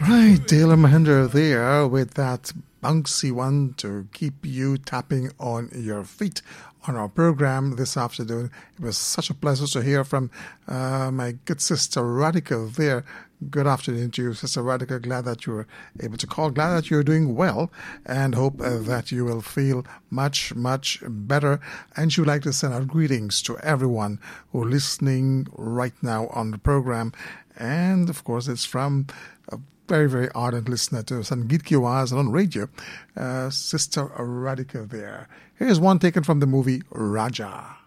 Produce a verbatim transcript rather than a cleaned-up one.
Right, Taylor Mahinder there with that bouncy one to keep you tapping on your feet on our program this afternoon. It was such a pleasure to hear from uh, my good sister Radhika there. Good afternoon to you, Sister Radhika. Glad that you were able to call. Glad that you're doing well, and hope uh, that you will feel much, much better. And she would like to send out greetings to everyone who are listening right now on the program. And, of course, it's from a very, very ardent listener to Sangeet Ki Awaaz on radio, uh, Sister Radhika there. Here's one taken from the movie Raja.